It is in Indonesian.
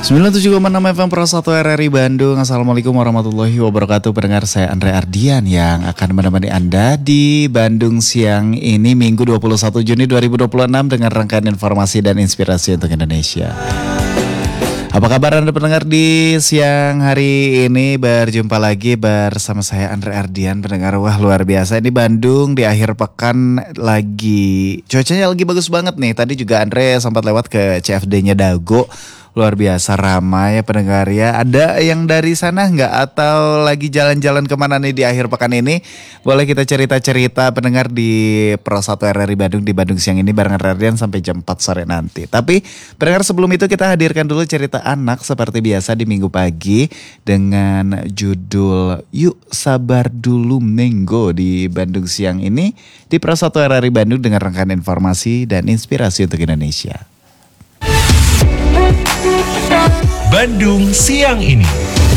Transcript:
97,6 FM Pro 1 RRI Bandung. Assalamualaikum warahmatullahi wabarakatuh. Pendengar, saya Andre Ardian yang akan menemani Anda di Bandung siang ini Minggu 21 Juni 2026 dengan rangkaian informasi dan inspirasi untuk Indonesia. Apa kabar Anda pendengar di siang hari ini? Berjumpa lagi bersama saya Andre Ardian. Pendengar, wah luar biasa. Ini Bandung di akhir pekan lagi, cuacanya lagi bagus banget nih. Tadi juga Andre sempat lewat ke CFD-nya Dago. Luar biasa ramai ya pendengar ya. Ada yang dari sana nggak atau lagi jalan-jalan kemana nih di akhir pekan ini? Boleh kita cerita-cerita pendengar di Pro 1 RRI Bandung di Bandung siang ini bareng Ardian sampai jam 4 sore nanti. Tapi pendengar, sebelum itu kita hadirkan dulu cerita anak seperti biasa di minggu pagi dengan judul Yuk Sabar Dulu Menggo di Bandung siang ini di Pro 1 RRI Bandung dengan rangkaian informasi dan inspirasi untuk Indonesia. Bandung siang ini.